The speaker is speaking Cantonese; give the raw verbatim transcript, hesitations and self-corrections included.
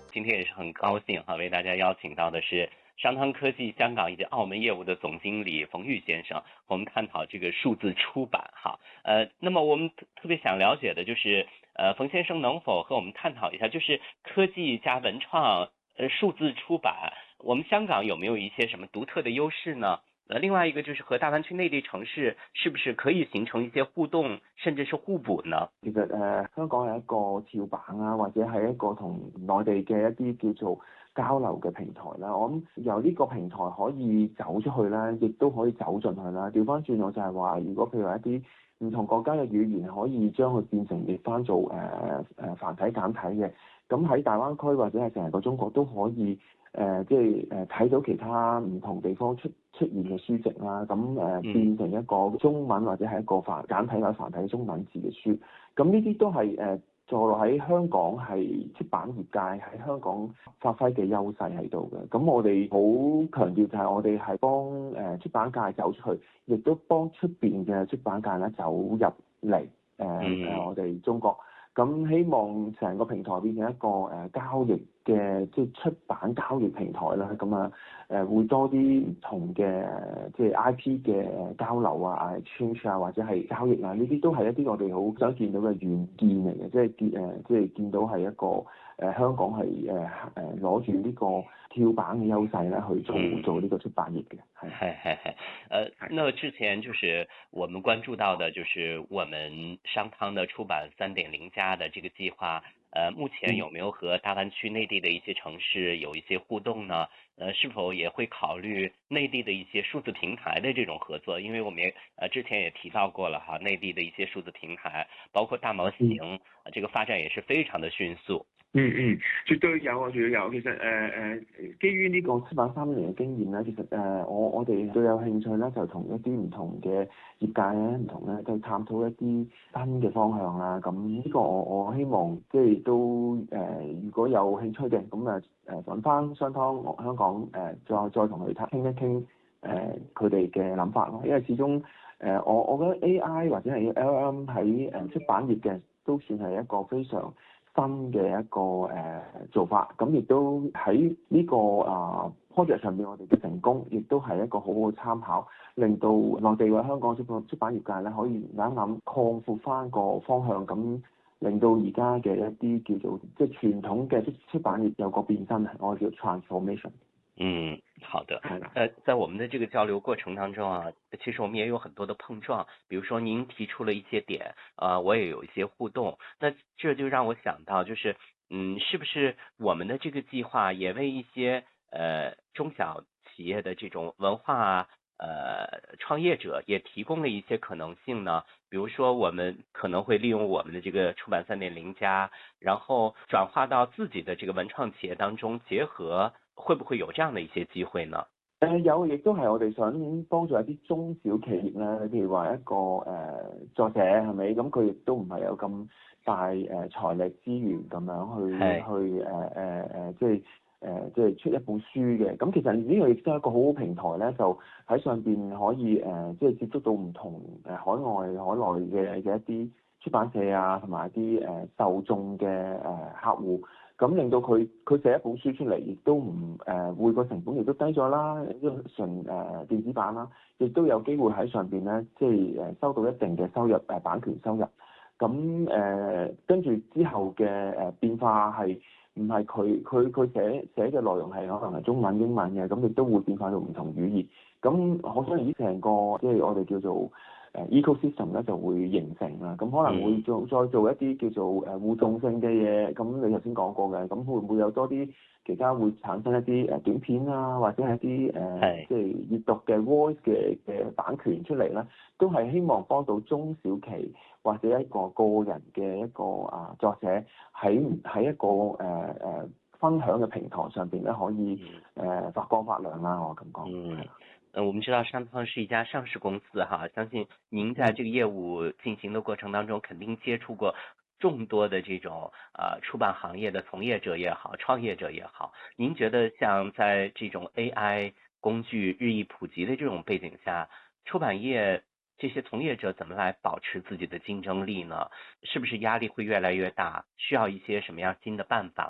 今天也是很高兴哈，为大家邀请到的是商汤科技香港以及澳门业务的总经理冯玉先生，和我们探讨这个数字出版哈。呃，那么我们特别想了解的就是，呃，冯先生能否和我们探讨一下，就是科技加文创，呃，数字出版，我们香港有没有一些什么独特的優勢呢？呃，另外一個就是和大灣區內地城市是不是可以形成一些互動，甚至是互補呢？ 其實誒、呃、香港係一個跳板啊，或者係一個同內地嘅一啲叫做交流嘅平台啦。我諗由呢個平台可以走出去啦，亦都可以走進去啦。調翻轉我就係話，如果譬如話一啲唔同國家嘅語言可以將佢變成譯翻做誒誒、呃、繁體簡體嘅，咁喺大灣區或者係成個中國都可以。誒、呃、即係誒睇到其他唔同地方出出現嘅書籍啦，咁誒、呃、變成一個中文或者係一個繁簡體或者繁體中文字嘅書，咁呢啲都係誒坐落喺香港係出版業界喺香港發揮嘅優勢喺度嘅。咁我哋好強調就係我哋係幫誒出版界走出去，亦都幫出邊嘅出版界咧走入嚟誒誒我哋中國。咁希望成個平台變成一個誒、呃、交易嘅即係出版交易平台啦，咁啊誒會多啲唔同嘅即係 I P 嘅交流啊、exchange 啊或者係交易啊，呢啲都係一啲我哋好想見到嘅軟件嚟嘅，即係見誒即係見到係一個誒、呃、香港係誒誒攞住呢個跳板嘅優勢咧去做、嗯、做呢個出版業嘅。係係係係，呃，那之前就是我們關注到的，就是我們商湯的出版三點零加的這個計劃，呃，目前有沒有和大灣區內地的一些城市有一些互動呢？呃，是否也會考慮內地的一些數字平台的這種合作？因為我們也呃之前也提到過了哈，內地的一些數字平台，包括大模型，嗯呃、這個發展也是非常的迅速。 嗯嗯，絕對有啊，絕對有。其實誒誒、呃，基於呢個出版三年嘅經驗咧，其實誒、呃、我我哋最有興趣咧，就同一啲唔同嘅業界咧，唔同咧，就探討一啲新嘅方向啦。咁呢個我我希望即係都誒、呃，如果有興趣嘅，咁啊誒揾翻商湯香港誒、呃，再再同佢傾一傾誒佢哋嘅諗法咯。因為始終誒、呃、我我覺得 A I 或者係 L L M 喺誒出版業嘅都算係一個非常新嘅一個誒、呃、做法，咁亦都喺呢、這個啊 project 上面，我哋嘅成功，亦都係一個好好嘅參考，令到內地或香港出版出版業界咧，可以諗一諗擴闊翻個方向，咁令到而家嘅一啲叫做即係傳統嘅出出版業有個變身，我叫 transformation。 嗯，好的。呃，在我們的這個交流過程當中啊，其實我們也有很多的碰撞。比如說您提出了一些點，啊、呃，我也有一些互動。那這就讓我想到，就是，嗯，是不是我們的這個計劃也為一些呃中小企業的這種文化呃創業者也提供了一些可能性呢？比如說，我們可能會利用我們的這個出版三點零加，然後轉化到自己的這個文創企業當中，結合。會不會有這樣的一些機會呢？ 誒、呃、有，亦都係我哋想幫助一啲中小企業咧，譬如話一個誒、呃、作者係咪？咁佢亦都唔係有咁大誒、呃、財力資源咁樣去是去誒誒誒，即係誒、呃、即係出一本書嘅。咁其實呢個亦都係一個好好平台咧，就喺上邊可以誒、呃、即係接觸到唔同誒海外海內嘅嘅一啲出版社啊，同埋一啲誒、呃、受眾嘅誒、呃、客戶。咁令到佢佢寫一本書出嚟，亦都唔誒會個成本亦都低咗啦，一純誒電子版啦，亦都有機會喺上邊咧，即係誒收到一定嘅收入誒版權收入。咁誒跟住之後嘅誒變化係唔係佢佢佢寫寫嘅內容係可能係中文英文嘅，咁亦都會變化到唔同語言。咁可想而知成個即係我哋叫做誒 ecosystem 咧就會形成啦，咁可能會做再做一啲叫做誒互動性嘅嘢，咁你頭先講過嘅，咁會唔會有多啲其他會產生一啲誒短片啊，或者係一啲誒即係閱讀嘅 voice 嘅嘅版權出嚟咧，都係希望幫到中小企或者一個個人嘅一個啊作者喺喺一個誒誒、呃、分享嘅平台上邊咧可以誒、呃、發光發亮啦，我咁講。 嗯。呃，我們知道商湯是一家上市公司哈，相信您在這個業務進行的過程當中，肯定接觸過眾多的這種呃出版行業的從業者也好，創業者也好。您覺得像在這種 A I 工具日益普及的這種背景下，出版業這些從業者怎麼來保持自己的競爭力呢？是不是壓力會越來越大？需要一些什麼樣新的辦法